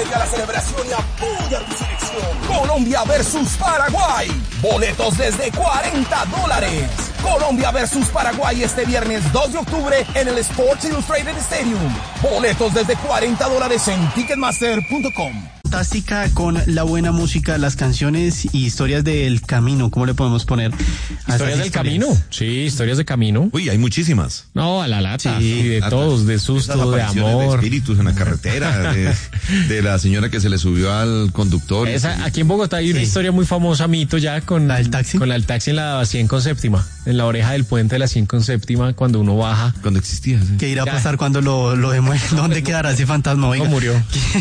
Únete a la celebración y apoya a tu selección. Colombia versus Paraguay. Boletos desde $40. Colombia versus Paraguay este viernes 2 de octubre en el Sports Illustrated Stadium. Boletos desde $40 en Ticketmaster.com. Fantástica con la buena música, las canciones y historias del camino. ¿Cómo le podemos poner? ¿Historias del camino? Sí, historias de camino. Uy, hay muchísimas. No, a la lata. Sí, y de lata. todos, de susto, de amor. De espíritus en la carretera, de la señora que se le subió al conductor. Aquí en Bogotá hay una historia muy famosa, mito ya, con ¿La del taxi? Con la del taxi en la 100 con séptima, en la oreja del puente de la 100 con séptima, cuando uno baja. Cuando existía. ¿Sí? ¿Qué irá a pasar cuando lo demuestren? ¿Dónde quedará ese fantasma? Oiga. No, murió.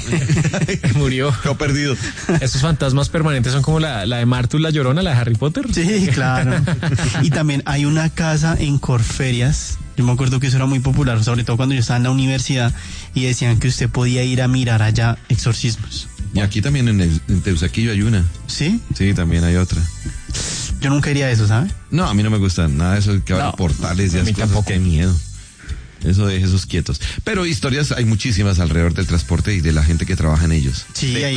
Murió. Quedó perdido. Esos fantasmas permanentes son como la de Martus la Llorona, la de Harry Potter. Sí, claro. Y también hay una casa en Corferias. Yo me acuerdo que eso era muy popular, sobre todo cuando yo estaba en la universidad, y decían que usted podía ir a mirar allá exorcismos. Y aquí también en Teusaquillo hay una. ¿Sí? Sí, también hay otra. Yo nunca iría a eso, ¿sabe? No, a mí no me gusta nada de eso que abren No, portales y a mí esas cosas. tampoco. Qué miedo. Eso de esos quietos. Pero historias hay muchísimas alrededor del transporte y de la gente que trabaja en ellos. Sí, de hay-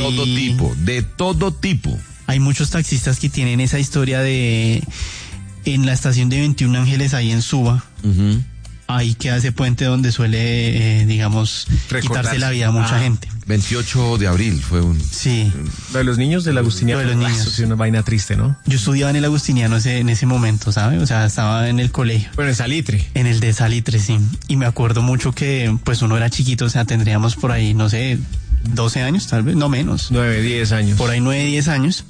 todo tipo. Hay muchos taxistas que tienen esa historia de... En la estación de 21 Ángeles, ahí en Suba, Ujú. ahí queda ese puente donde suele, digamos, quitarse la vida a mucha gente. 28 de abril fue un... Sí. Lo de los niños del Agustiniano. Lo de los niños. Eso sí, una vaina triste, ¿no? Yo estudiaba en el Agustiniano en ese momento, ¿sabe? O sea, estaba en el colegio. Bueno, en Salitre. En el de Salitre, sí. Y me acuerdo mucho que, pues, uno era chiquito, o sea, tendríamos por ahí, no sé, 12 años, tal vez, no menos. 9, 10 años. Por ahí 9, 10 años.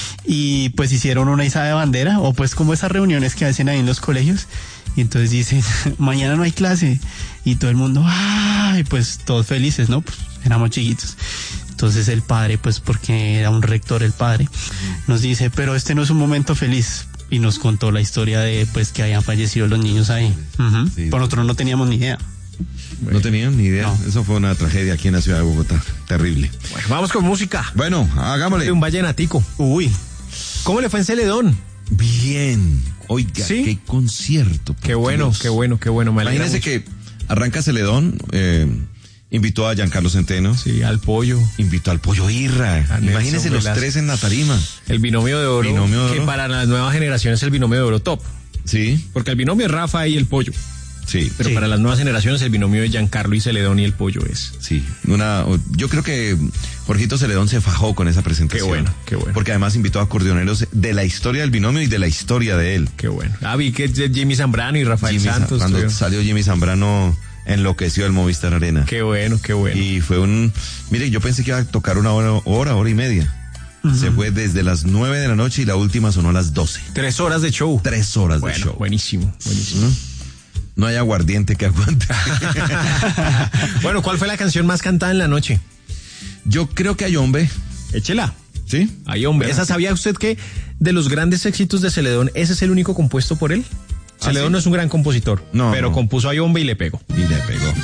Y pues hicieron una izada de bandera, o pues como esas reuniones que hacen ahí en los colegios. Y entonces dicen, mañana no hay clase. Y todo el mundo, ¡ay! Pues todos felices, ¿no? Pues éramos chiquitos. Entonces el padre, pues porque era un rector el padre, nos dice, pero este no es un momento feliz. Y nos contó la historia de, pues, que habían fallecido los niños ahí. Ujú. Sí. Pero nosotros no teníamos ni idea. No tenían ni idea. No. Eso fue una tragedia aquí en la ciudad de Bogotá. Terrible. Bueno, vamos con música. Bueno, hagámosle. Un vallenatico. Uy, ¿Cómo le fue en Celedón? Bien. Oiga, ¿Sí? qué concierto. por Qué bueno, Dios. qué bueno, qué bueno. Me alegra Imagínense mucho. que arranca Celedón, invitó a Giancarlo Centeno, Sí, al pollo. invitó al Pollo Irra. A Nelson Imagínense los Velasco. tres en la tarima. El binomio de oro. Binomio de que oro. para las nuevas generaciones es el binomio de oro top. Sí, Porque el binomio es Rafa y el pollo. sí. Pero Sí. para las nuevas generaciones el binomio de Giancarlo y Celedón y el pollo es. Sí, yo creo que Jorgito Celedón se fajó con esa presentación. Qué bueno, qué bueno. Porque además invitó a acordeoneros de la historia del binomio y de la historia de él. Qué bueno. Ah, vi que Jimmy Zambrano y Rafael Santos. Cuando estuvieron. salió Jimmy Zambrano, enloqueció el Movistar Arena. Qué bueno, qué bueno. Y fue mire, yo pensé que iba a tocar una hora y media. Se fue desde las 9 de la noche y la última sonó a las 12. 3 horas de show. 3 horas Bueno, de show. buenísimo, buenísimo. No hay aguardiente que aguante. Bueno, ¿cuál fue la canción más cantada en la noche? Yo creo que hay hombre. Échela. ¿Sí? Ay, hombre. ¿Esa sabía usted que de los grandes éxitos de Celedón, ese es el único compuesto por él? Celedón ¿sí? no es un gran compositor, No, pero no. compuso Ay, hombre y le pegó. Y le pegó.